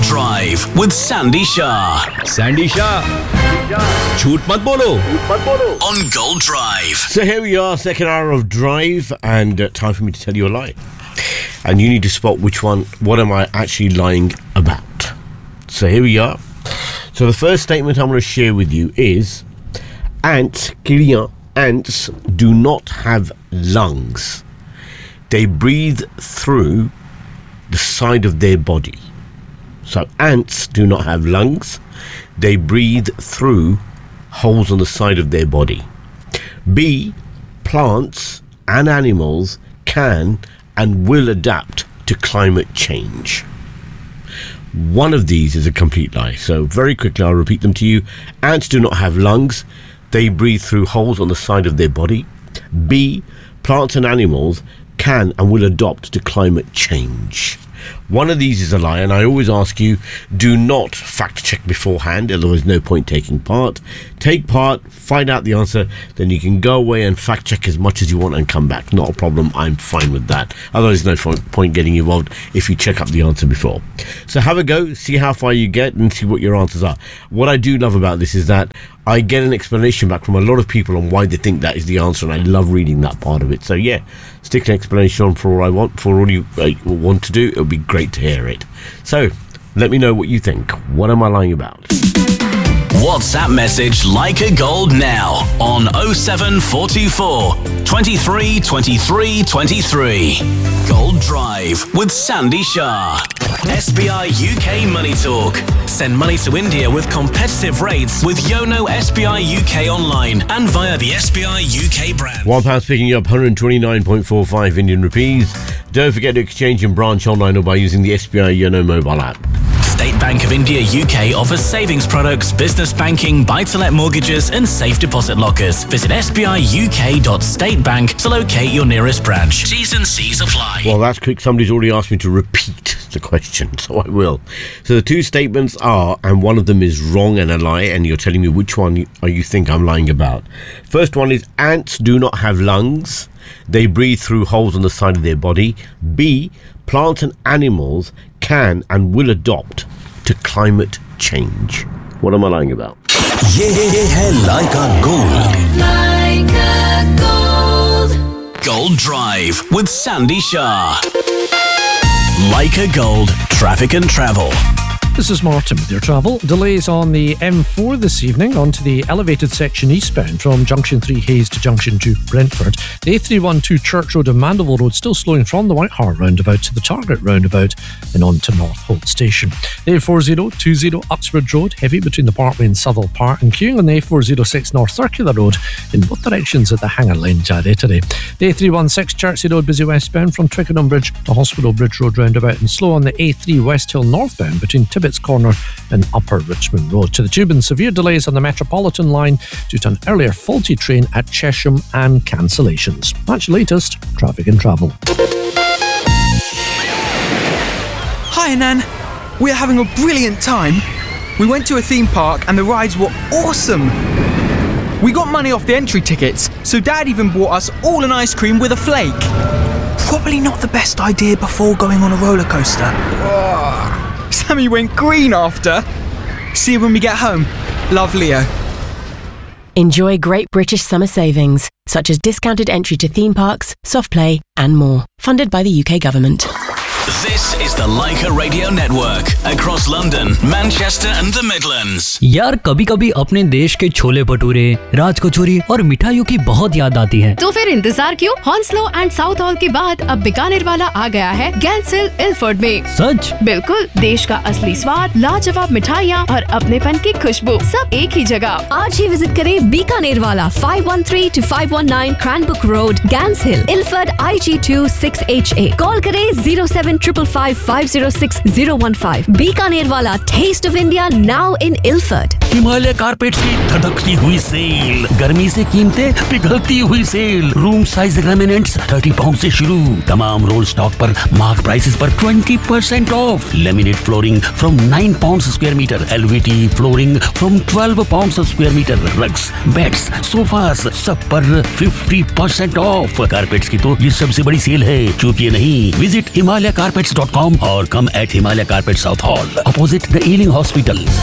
Drive with Sandy Shah. Sandy Shah. Jhoot mat bolo. On Gold Drive. So here we are, second hour of Drive, and time for me to tell you a lie. And you need to spot what am I actually lying about. So here we are. So the first statement I'm going to share with you is ants do not have lungs. They breathe through the side of their body. So ants do not have lungs. They breathe through holes on the side of their body. B, plants and animals can and will adapt to climate change. One of these is a complete lie. So very quickly, I'll repeat them to you. Ants do not have lungs. They breathe through holes on the side of their body. B, plants and animals can and will adapt to climate change. One of these is a lie, and I always ask you, do not fact check beforehand, otherwise no point taking part. Take part, find out the answer, then you can go away and fact check as much as you want and come back. Not a problem, I'm fine with that. Otherwise no point getting involved if you check up the answer before. So have a go, see how far you get and see what your answers are. What I do love about this is that I get an explanation back from a lot of people on why they think that is the answer, and I love reading that part of it. So yeah, stick an explanation on for all you want to do. It'll be great to hear it. So let me know what you think. What am I lying about? WhatsApp message Like a Gold now on 07424 23 23 23. Gold Drive with Sandy Shah. SBI UK Money Talk. Send money to India with competitive rates with Yono SBI UK online and via the SBI UK brand. £1 picking you up 129.45 Indian rupees. Don't forget to exchange in branch online or by using the SBI Yono mobile app. State Bank of India UK offers savings products, business banking, buy-to-let mortgages and safe deposit lockers. Visit sbiuk.statebank to locate your nearest branch. T's and C's apply. Well, that's quick. Somebody's already asked me to repeat the question, so I will. So the two statements are, and one of them is wrong and a lie, and you're telling me which one you think I'm lying about. First one is ants do not have lungs. They breathe through holes on the side of their body. B, plants and animals can and will adopt to climate change. What am I lying about? ये है Like a Gold. Like a Gold. Gold Drive with Sandy Shah. Like a Gold. Traffic and travel. This is Martin with your travel. Delays on the M4 this evening onto the elevated section eastbound from Junction 3 Hayes to Junction 2 Brentford. The A312 Church Road and Mandeville Road still slowing from the White Hart roundabout to the Target roundabout and on to North Holt Station. The A4020 Uxbridge Road heavy between the Parkway and Southall Park, and queuing on the A406 North Circular Road in both directions at the Hanger Lane today. The A316 Chertsey Road busy westbound from Twickenham Bridge to Hospital Bridge Road roundabout, and slow on the A3 West Hill northbound between Tibbetts Corner and Upper Richmond Road. To the Tube, and severe delays on the Metropolitan line due to an earlier faulty train at Chesham and cancellations. That's your latest traffic and travel. Hi Nan, we're having a brilliant time. We went to a theme park and the rides were awesome. We got money off the entry tickets, so Dad even bought us all an ice cream with a flake. Probably not the best idea before going on a roller coaster. Sammy went green after. See you when we get home. Love, Leo. Enjoy great British summer savings, such as discounted entry to theme parks, soft play and more. Funded by the UK Government. This is the Leica Radio Network across London, Manchester and the Midlands. यार कभी-कभी अपने देश के छोले भटूरे, राज कचौरी और मिठाइयों की बहुत याद आती है। तो फिर इंतजार क्यों? हॉन्सलो एंड साउथ हॉल के बाद अब बीकानेर वाला आ गया है गैंस हिल इल्फर्ड में। सच? बिल्कुल, देश का असली स्वाद, लाजवाब मिठाइयाँ और अपनेपन की खुशबू सब एक ही जगह। आज ही विजिट करें बीकानेर वाला 513 to 519 Cranbrook Road, Gans Hill, Ilford IG2 6HA. Call करें 07555 506 015. बीकानेर वाला Taste of India now in Ilford. Himalaya carpets की धधकती हुई सेल, गर्मी से कीमतें पिघलती हुई cell, room size laminates 30 pound से शुरू, तमाम रोल स्टॉक पर मार्क प्राइसेस पर 20% of, laminate flooring from 9 pound square metre, एलवीटी flooring from 12 pound square metre, rugs, beds, sofas सब पर 50% ऑफ। कारपेट्स की तो ये सबसे बड़ी सेल है, चूकिए नहीं। विजिट हिमालय himalaycarpets.com और come at Himalaya Carpet South Hall, opposite the Ealing Hospital.